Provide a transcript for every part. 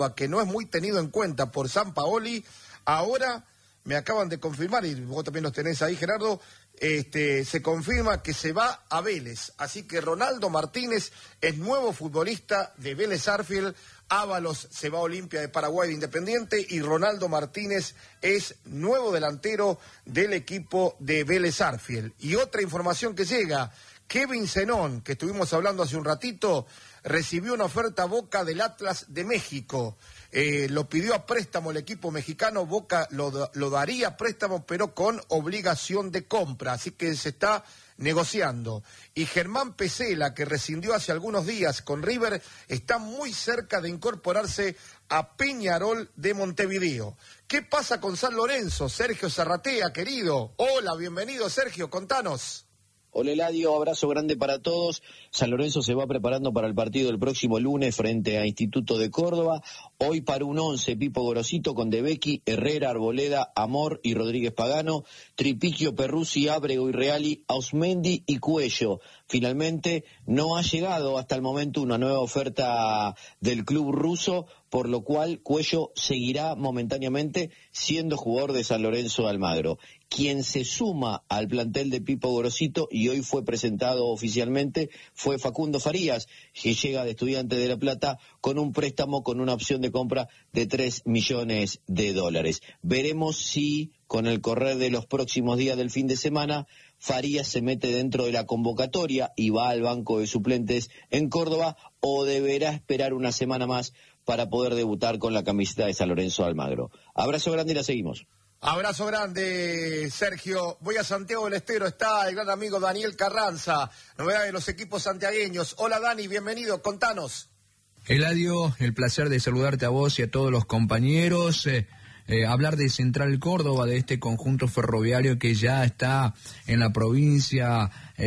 que no es muy tenido en cuenta por Sampaoli, ahora me acaban de confirmar, y vos también los tenés ahí, Gerardo, se confirma que se va a Vélez. Así que Ronaldo Martínez es nuevo futbolista de Vélez Sarsfield. Ábalos se va a Olimpia de Paraguay de Independiente y Ronaldo Martínez es nuevo delantero del equipo de Vélez Sarsfield. Y otra información que llega, Kevin Zenón, que estuvimos hablando hace un ratito, recibió una oferta Boca del Atlas de México. Lo pidió a préstamo el equipo mexicano, Boca lo daría a préstamo, pero con obligación de compra, así que se está negociando. Y Germán Pesela, que rescindió hace algunos días con River, está muy cerca de incorporarse a Peñarol de Montevideo. ¿Qué pasa con San Lorenzo? Sergio Zarratea, querido. Hola, bienvenido, Sergio, contanos. Hola Eladio, abrazo grande para todos. San Lorenzo se va preparando para el partido del próximo lunes frente a Instituto de Córdoba. Hoy para un 11, Pipo Gorosito con De Becchi, Herrera, Arboleda, Amor y Rodríguez Pagano, Tripiquio, Perruzzi, Ábrego y Reali, Ausmendi y Cuello. Finalmente no ha llegado hasta el momento una nueva oferta del club ruso, por lo cual Cuello seguirá momentáneamente siendo jugador de San Lorenzo de Almagro. Quien se suma al plantel de Pipo Gorosito y hoy fue presentado oficialmente fue Facundo Farías, que llega de Estudiantes de La Plata con un préstamo con una opción de compra de $3 millones. Veremos si con el correr de los próximos días del fin de semana Farías se mete dentro de la convocatoria y va al banco de suplentes en Córdoba o deberá esperar una semana más para poder debutar con la camiseta de San Lorenzo de Almagro. Abrazo grande y la seguimos. Abrazo grande, Sergio. Voy a Santiago del Estero, está el gran amigo Daniel Carranza, novedad de los equipos santiagueños. Hola Dani, bienvenido, contanos. Eladio, el placer de saludarte a vos y a todos los compañeros. Hablar de Central Córdoba, de este conjunto ferroviario que ya está en la provincia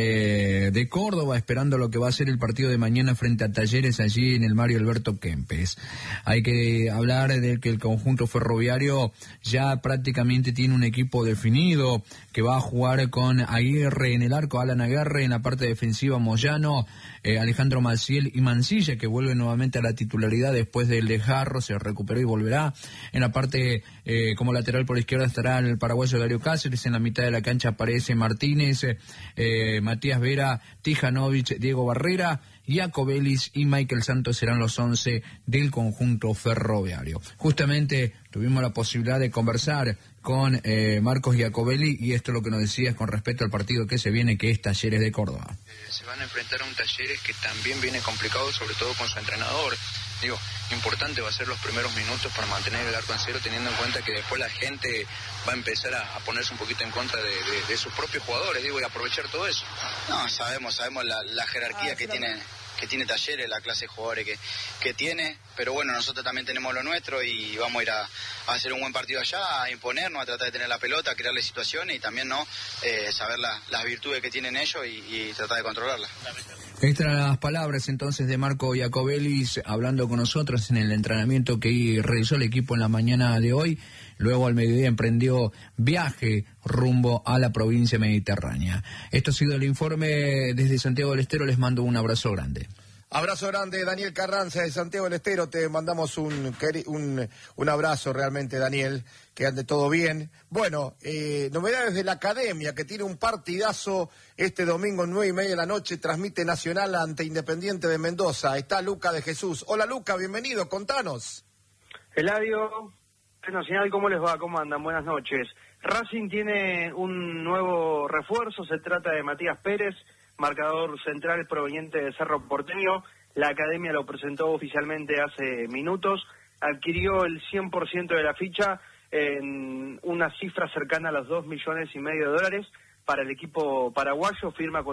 de Córdoba, esperando lo que va a ser el partido de mañana frente a Talleres allí en el Mario Alberto Kempes. Hay que hablar de que el conjunto ferroviario ya prácticamente tiene un equipo definido, que va a jugar con Aguirre en el arco, Alan Aguirre en la parte defensiva, Moyano, Alejandro Maciel y Mancilla, que vuelve nuevamente a la titularidad después del de Jarro, se recuperó y volverá. En la parte como lateral por izquierda estará el paraguayo Darío Cáceres, en la mitad de la cancha aparece Martínez, Matías Vera, Tijanovic, Diego Barrera, Jacobelis y Michael Santos serán los 11 del conjunto ferroviario. Justamente tuvimos la posibilidad de conversar con Marcos Jacobelli y esto es lo que nos decías con respecto al partido que se viene, que es Talleres de Córdoba. Se van a enfrentar a un Talleres que también viene complicado, sobre todo con su entrenador. Digo, importante va a ser los primeros minutos para mantener el arco en cero, teniendo en cuenta que después la gente va a empezar a ponerse un poquito en contra de sus propios jugadores, digo, y aprovechar todo eso. No, sabemos la jerarquía que tiene Talleres, la clase de jugadores que tiene, pero bueno, nosotros también tenemos lo nuestro y vamos a ir a hacer un buen partido allá, a imponernos, a tratar de tener la pelota, a crearle situaciones y también no saber las virtudes que tienen ellos y tratar de controlarlas. Estas eran las palabras entonces de Marco Jacobellis hablando con nosotros en el entrenamiento que realizó el equipo en la mañana de hoy. Luego al mediodía emprendió viaje rumbo a la provincia mediterránea. Esto ha sido el informe desde Santiago del Estero. Les mando un abrazo grande. Abrazo grande, Daniel Carranza de Santiago del Estero. Te mandamos un abrazo realmente, Daniel. Que ande todo bien. Bueno, novedades de la Academia, que tiene un partidazo este domingo 9:30 de la noche. Transmite Nacional ante Independiente de Mendoza. Está Luca de Jesús. Hola, Luca, bienvenido. Contanos. Eladio, Nacional, ¿cómo les va? ¿Cómo andan? Buenas noches. Racing tiene un nuevo refuerzo. Se trata de Matías Pérez, marcador central proveniente de Cerro Porteño. La Academia lo presentó oficialmente hace minutos. Adquirió el 100% de la ficha en una cifra cercana a los $2,5 millones para el equipo paraguayo.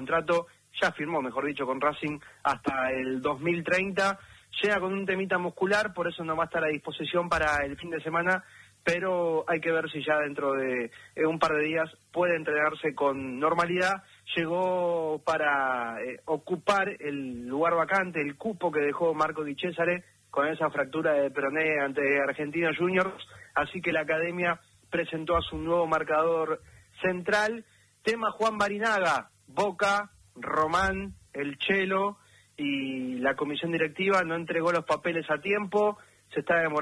Ya firmó, mejor dicho, con Racing hasta el 2030. Llega con un temita muscular, por eso no va a estar a disposición para el fin de semana, pero hay que ver si ya dentro de un par de días puede entrenarse con normalidad. Llegó para ocupar el lugar vacante, el cupo que dejó Marco Di Cesare con esa fractura de peroné ante Argentinos Juniors, así que la Academia presentó a su nuevo marcador central. Tema Juan Barinaga, Boca, Román, el Chelo y la comisión directiva no entregó los papeles a tiempo. se está demorando.